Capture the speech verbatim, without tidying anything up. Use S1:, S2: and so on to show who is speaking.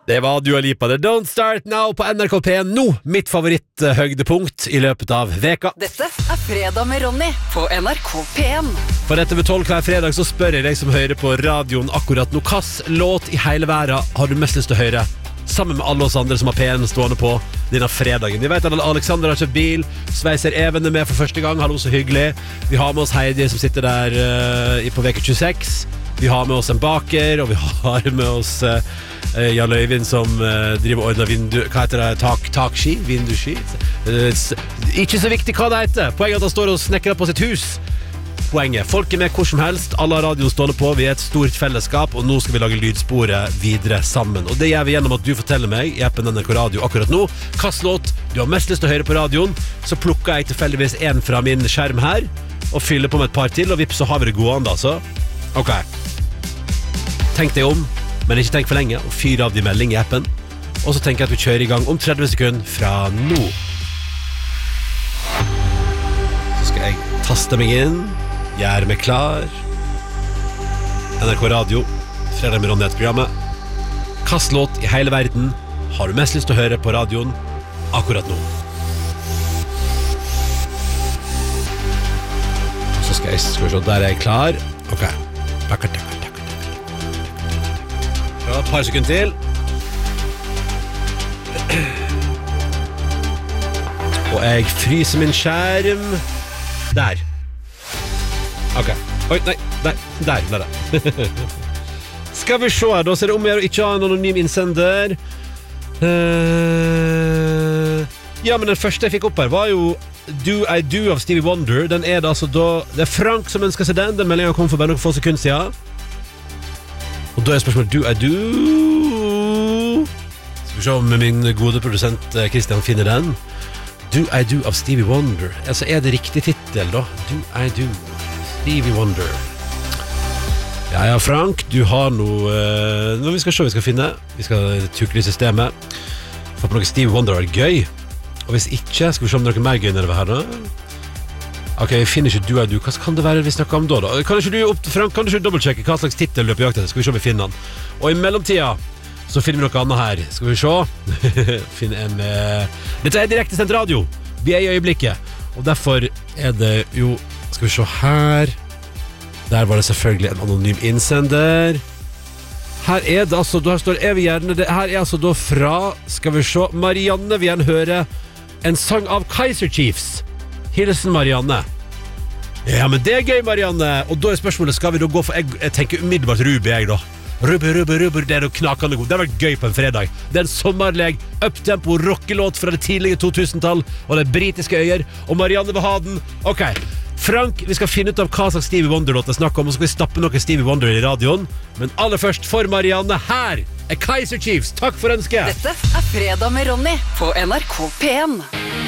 S1: Det var Dua Lipa, det Don't Start Now på N R K P Nå, mitt favoritthøydepunkt i løpet av veka.
S2: Dette er Fredag med Ronny på N R K P en.
S1: For etter ved tolv hver fredag så spør jeg deg som hører på radioen akkurat nå, hvilken låt i hele verden har du mest lyst til å høre? Sammen med alle oss andre som har P en stående på denne fredagen. Vi vet at Alexander har kjøpt bil, Sveiser Even er med for første gang, hallo så hyggelig. Vi har med oss Heidi som sitter der uh, på veke tjueseks. Vi har med oss en baker, og vi har med oss uh, Jan Løyvind som uh, driver og ordner vindu, hva heter det, tak, takski, vinduski. Uh, ikke så viktig hva det heter. Poenget er at han står og snekrer på sitt hus. Poenget, folk er med hvor som helst, alle har radioen stående på, vi er et stort fellesskap, og nå skal vi lage lydsporet videre sammen. Og det gjør vi gjennom at du forteller meg i appen N R K Radio akkurat nå hvilken låt du har mest lyst til å høre på radioen. Så plukker jeg tilfeldigvis en fra min skjerm her, og fyller på med et par til, og vips så har vi det gående, altså. Ok. Tenk deg om, men ikke tenk for lenge, og fyr av de melding i appen. Og så tenker jeg at vi kjører i gang om tretti sekunder fra nå. Så skal jeg taste meg inn, gjøre meg klar. N R K Radio, Fredag med Ronny programmet. Hvilken låt i hele verden har du mest lyst til å høre på radioen akkurat nå? Så skal jeg, skal vi se, der er jeg klar. Ok, takker, takker, takker. Ja, et par sekunder til. Og jeg fryser min skjerm. Der. Ok. Oi, nei, der, der, der, der. Skal vi se her, da ser det om jeg ikke har en anonym innsender. Uh, ja, men den første jeg fikk opp her var jo Do I Do av Stevie Wonder. Den er det altså da, det er Frank som ønsker seg den. Den meldingen kom for bare noen få sekunder siden. Og da er spørsmålet Do I Do. Skal vi se om min gode produsent Christian finner den. Do I Do av Stevie Wonder. Altså er det riktig titel da? Do I Do Stevie Wonder. Ja, ja, Frank, du har noe uh, Nå vi skal se, vi skal finne. Vi skal tukle i systemet. For på noe Stevie Wonder er gøy. Og hvis ikke, skal vi se om det er noe mer gøy nedover her da. Ok, vi finner ikke Do I Do. Hva kan det være vi snakker om da da? Kan ikke du, opp, Frank, kan du ikke dobbeltsjekke hva slags titel løper jakt etter? Skal vi se om vi finner den. Og i mellomtida så finner vi noe annet her. Skal vi se. Finne en uh... Dette er direkte sendt radio. Vi er i øyeblikket. Og derfor er det jo... Skal vi se her. Der var det selvfølgelig en anonym innsender. Her er det altså, her står evig gjerne. Det her er altså da fra, skal vi se, Marianne vil gjerne høre en sang av Kaiser Chiefs. Hilsen Marianne. Ja, men det er gøy, Marianne. Og da er spørsmålet, skal vi da gå for... Jeg, jeg tenker umiddelbart Ruby, jeg da. Ruby, Ruby, Ruby, det er noe knakende god. Det har vært gøy på en fredag. Det er en sommerleg, uptempo, rockelåt fra det tidlige to tusen-tall, og det er britiske øyer, og Marianne vil ha den. Ok, Frank, vi skal finne ut av hva slags Stevie Wonder-låt det snakker om, og så skal vi stappe noe Stevie Wonder i radioen. Men aller først for Marianne, her er Kaiser Chiefs. Takk for ønsket.
S2: Dette er Fredag med Ronny på N R K P en.